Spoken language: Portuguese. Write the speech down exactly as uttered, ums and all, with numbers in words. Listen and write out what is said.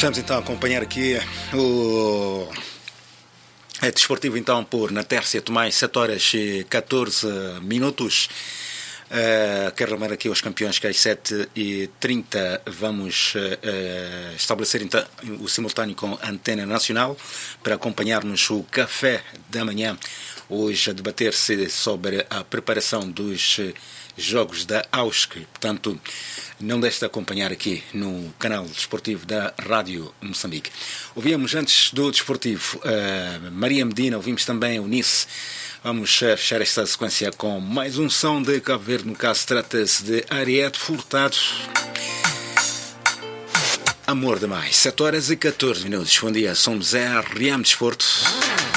Estamos então a acompanhar aqui o é desportivo então por na Tércia Tomás, sete horas e catorze minutos. Uh, quero lembrar aqui aos campeões que às sete e trinta vamos uh, estabelecer então o simultâneo com a Antena Nacional para acompanharmos o café da manhã, hoje a debater-se sobre a preparação dos jogos da A U S C. Portanto, não deixe de acompanhar aqui no canal desportivo da Rádio Moçambique. Ouvimos antes do desportivo uh, Maria Medina, ouvimos também o Nice. Vamos uh, fechar esta sequência com mais um som de Cabo Verde. No caso, trata-se de Ariete Furtado. Amor demais. sete horas e catorze minutos. Bom dia, somos a R M Desporto.